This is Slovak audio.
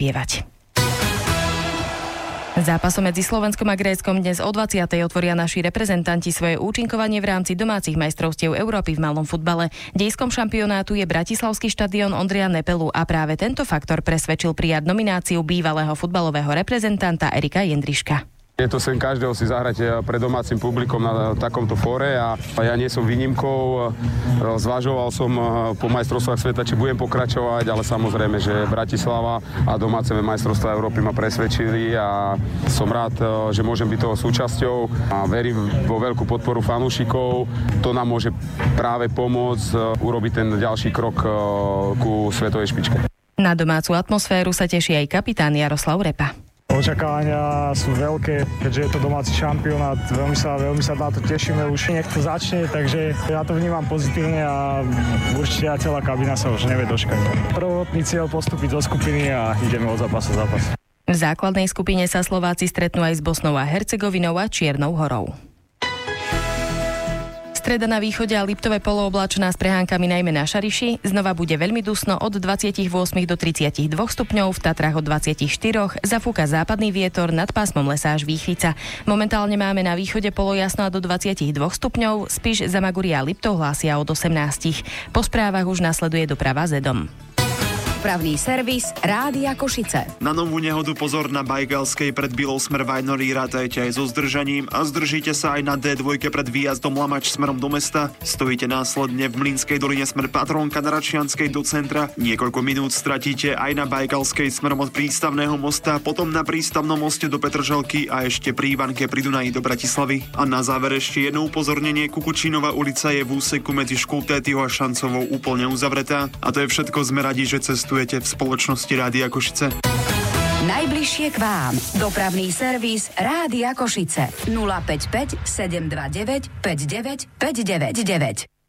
spievať. Zápasom medzi Slovenskom a Gréckom dnes o 20. otvoria naši reprezentanti svoje účinkovanie v rámci domácich majstrovstiev Európy v malom futbale. Dejskom šampionátu je bratislavský štadión Ondreja Nepelu a práve tento faktor presvedčil prijať nomináciu bývalého futbalového reprezentanta Erika Jendriška. Je to sen každého si zahrať pred domácim publikom na takomto fóre a ja nie som výnimkou. Zvažoval som po majstrovstvách sveta, či budem pokračovať, ale samozrejme, že Bratislava a domáce majstrovstvá Európy ma presvedčili a som rád, že môžem byť toho súčasťou a verím vo veľkú podporu fanúšikov. To nám môže práve pomôcť urobiť ten ďalší krok ku svetovej špičke. Na domácu atmosféru sa teší aj kapitán Jaroslav Repa. Očakávania sú veľké, keďže je to domáci šampionát. Veľmi sa na to tešíme, už nech to začne, takže ja to vnímam pozitívne a určite celá kabína sa už nevie dočkať. Prvotný cieľ postúpiť zo skupiny a ideme od zápasu zápas. V základnej skupine sa Slováci stretnú aj s Bosnou a Hercegovinou a Čiernou Horou. Streda na východe a Liptové polooblačná s prehánkami najmä na Šariši. Znova bude veľmi dusno od 28 do 32 stupňov, v Tatrách od 24, zafúka západný vietor, nad pásmom lesa až Výchrica. Momentálne máme na východe polojasno a do 22 stupňov, Spiš, Zamaguria a Liptov hlásia od 18. Po správach už nasleduje doprava Zedom. Dopravný servis Rádia Košice. Na novú nehodu pozor na Bajgalskej pred Bylou smer Vajnorí, rátajte aj so zdržaním a zdržíte sa aj na D2 pred výjazdom Lamač smerom do mesta. Stojíte následne v Mlynskej doline smer Patrónka na Račianskej do centra. Niekoľko minút stratíte aj na Bajgalskej smerom od prístavného mosta, potom na prístavnom moste do Petržalky a ešte pri Ivanke pri Dunaji do Bratislavy. A na záver ešte jedno upozornenie: Kukučínova ulica je v úseku medzi Škultétyho a Šancovou úplne uzavretá. A to je všetko, sme radi, že cestujete v spoločnosti Rádia Košice. Najbližšie k vám. Dopravný servis Rádia Košice. 055 729 59 599.